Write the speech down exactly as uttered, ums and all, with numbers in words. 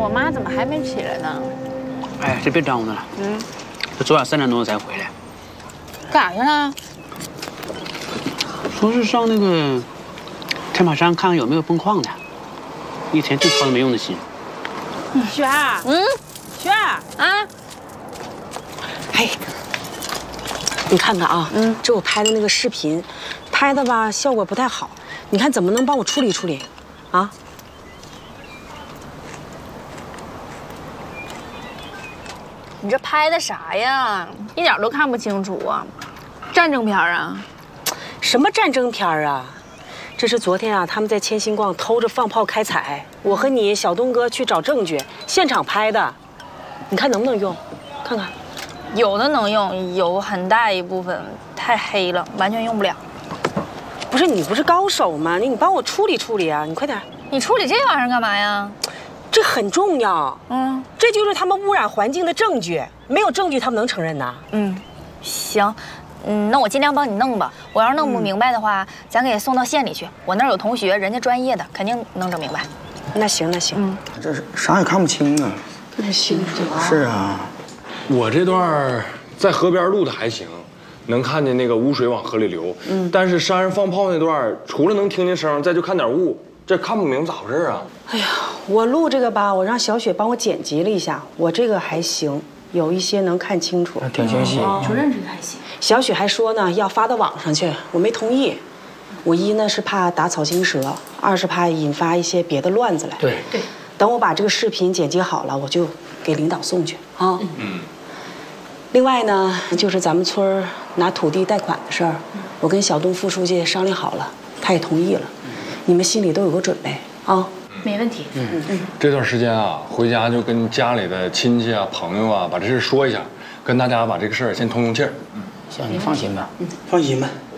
妈怎么还没起来呢？ 哎，这别耽误她了。嗯，她昨晚三点多才回来。 干啥去了？ 说是上那个天马山看看有没有崩矿的，一天净操那没用的心。 雪儿，嗯，雪儿啊， 哎，你看看啊，嗯，这我拍的那个视频，拍的吧效果不太好，你看怎么能帮我处理处理，啊？ 你这拍的啥呀？一点都看不清楚啊！战争片啊？ 什么战争片啊？这是昨天啊，他们在千星逛偷着放炮开采，我和你小东哥去找证据，现场拍的，你看能不能用？看看， 有的能用，有很大一部分太黑了，完全用不了。 不是你不是高手吗？你你帮我处理处理啊！你快点。 你处理这玩意儿干嘛呀？ 这很重要。嗯，这就是他们污染环境的证据，没有证据他们能承认呐。 嗯，行。嗯，那我尽量帮你弄吧。我要是弄不明白的话，嗯、咱给送到县里去。我那儿有同学，人家专业的，肯定能整明白。 那行，那行。嗯， 这是啥也看不清啊。 那行是啊， 我这段在河边录的还行，能看见那个污水往河里流。嗯，但是山上放炮那段，除了能听见声，再就看点雾，这看不明咋回事啊？ 哎呀，我录这个吧，我让小雪帮我剪辑了一下，我这个还行，有一些能看清楚， 挺清晰。 哦、 主任这个还行。 小雪还说呢，要发到网上去，我没同意。我一呢是怕打草惊蛇，二是怕引发一些别的乱子来。 对对。等我把这个视频剪辑好了，我就给领导送去啊。嗯。另外呢，就是咱们村拿土地贷款的事儿，我跟小东副书记商量好了，他也同意了。你们心里都有个准备啊。 没问题。 嗯嗯。这段时间啊，回家就跟家里的亲戚啊、朋友啊，把这事说一下，跟大家把这个事儿先通通气儿。 行，你放心吧。 嗯，放心吧。